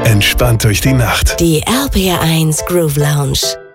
Entspannt durch die Nacht. Die RPR 1 Groove Lounge.